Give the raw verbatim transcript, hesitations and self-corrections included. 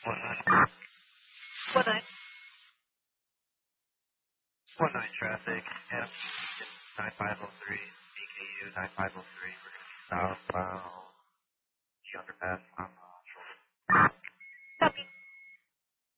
One nine. One nine. One nine traffic. Yeah. Nine five oh three. B K U nine five oh three. We're gonna be southbound. G underpass. I'm